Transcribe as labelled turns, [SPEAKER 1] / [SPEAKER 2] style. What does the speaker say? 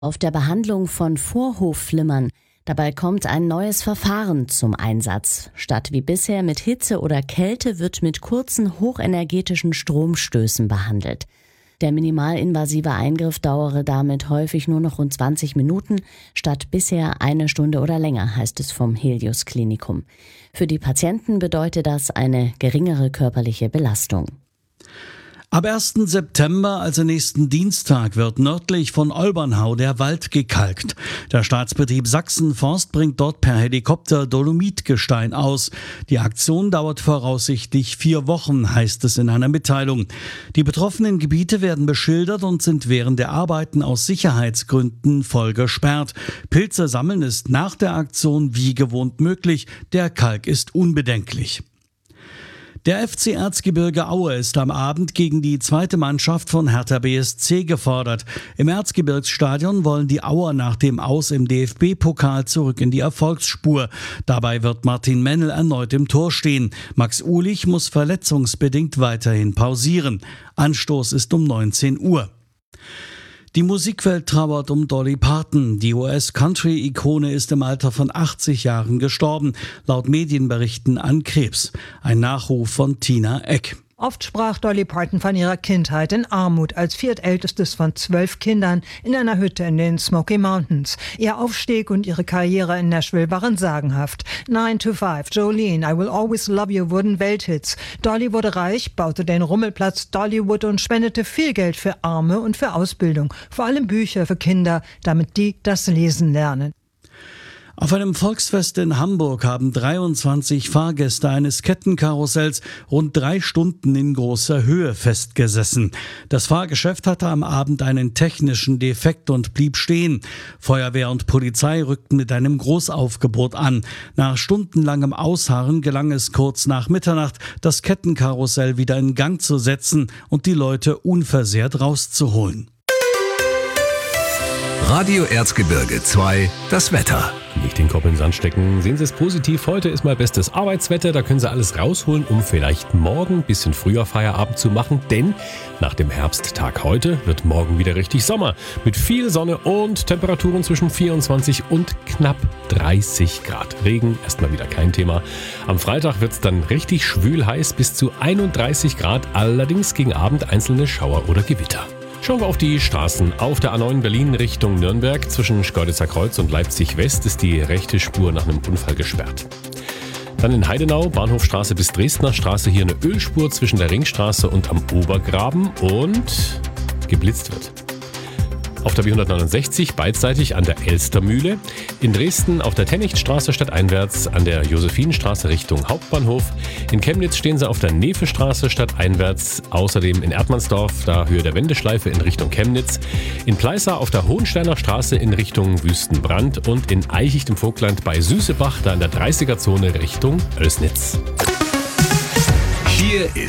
[SPEAKER 1] Auf der Behandlung von Vorhofflimmern. Dabei kommt ein neues Verfahren zum Einsatz. Statt wie bisher mit Hitze oder Kälte wird mit kurzen, hochenergetischen Stromstößen behandelt. Der minimalinvasive Eingriff dauere damit häufig nur noch rund 20 Minuten, statt bisher 1 Stunde oder länger, heißt es vom Helios Klinikum. Für die Patienten bedeutet das eine geringere körperliche Belastung.
[SPEAKER 2] Ab 1. September, also nächsten Dienstag, wird nördlich von Olbernhau der Wald gekalkt. Der Staatsbetrieb Sachsenforst bringt dort per Helikopter Dolomitgestein aus. Die Aktion dauert voraussichtlich 4 Wochen, heißt es in einer Mitteilung. Die betroffenen Gebiete werden beschildert und sind während der Arbeiten aus Sicherheitsgründen voll gesperrt. Pilze sammeln ist nach der Aktion wie gewohnt möglich. Der Kalk ist unbedenklich. Der FC Erzgebirge Aue ist am Abend gegen die zweite Mannschaft von Hertha BSC gefordert. Im Erzgebirgsstadion wollen die Auer nach dem Aus im DFB-Pokal zurück in die Erfolgsspur. Dabei wird Martin Mennel erneut im Tor stehen. Max Uhlich muss verletzungsbedingt weiterhin pausieren. Anstoß ist um 19 Uhr. Die Musikwelt trauert um Dolly Parton. Die US-Country-Ikone ist im Alter von 80 Jahren gestorben, laut Medienberichten an Krebs. Ein Nachruf von Tina Eck.
[SPEAKER 3] Oft sprach Dolly Parton von ihrer Kindheit in Armut als viertältestes von 12 Kindern in einer Hütte in den Smoky Mountains. Ihr Aufstieg und ihre Karriere in Nashville waren sagenhaft. 9 to 5, Jolene, I Will Always Love You wurden Welthits. Dolly wurde reich, baute den Rummelplatz Dollywood und spendete viel Geld für Arme und für Ausbildung. Vor allem Bücher für Kinder, damit die das Lesen lernen.
[SPEAKER 2] Auf einem Volksfest in Hamburg haben 23 Fahrgäste eines Kettenkarussells rund 3 Stunden in großer Höhe festgesessen. Das Fahrgeschäft hatte am Abend einen technischen Defekt und blieb stehen. Feuerwehr und Polizei rückten mit einem Großaufgebot an. Nach stundenlangem Ausharren gelang es kurz nach Mitternacht, das Kettenkarussell wieder in Gang zu setzen und die Leute unversehrt rauszuholen.
[SPEAKER 4] Radio Erzgebirge 2, das Wetter.
[SPEAKER 5] Nicht den Kopf in den Sand stecken. Sehen Sie es positiv. Heute ist mal bestes Arbeitswetter. Da können Sie alles rausholen, um vielleicht morgen ein bisschen früher Feierabend zu machen. Denn nach dem Herbsttag heute wird morgen wieder richtig Sommer. Mit viel Sonne und Temperaturen zwischen 24 und knapp 30 Grad. Regen erstmal wieder kein Thema. Am Freitag wird es dann richtig schwül heiß bis zu 31 Grad. Allerdings gegen Abend einzelne Schauer oder Gewitter. Schauen wir auf die Straßen. Auf der A9 Berlin Richtung Nürnberg zwischen Schkeuditzer Kreuz und Leipzig West ist die rechte Spur nach einem Unfall gesperrt. Dann in Heidenau, Bahnhofstraße bis Dresdner Straße, hier eine Ölspur zwischen der Ringstraße und am Obergraben und geblitzt wird. Auf der B169 beidseitig an der Elstermühle. In Dresden auf der Tennichtstraße stadteinwärts an der Josephinenstraße Richtung Hauptbahnhof. In Chemnitz stehen sie auf der Nevestraße stadteinwärts. Außerdem in Erdmannsdorf, da Höhe der Wendeschleife in Richtung Chemnitz. In Pleißer auf der Hohensteiner Straße in Richtung Wüstenbrand. Und in Eichicht im Vogtland bei Süßebach, da in der 30er-Zone Richtung Oelsnitz.
[SPEAKER 4] Hier ist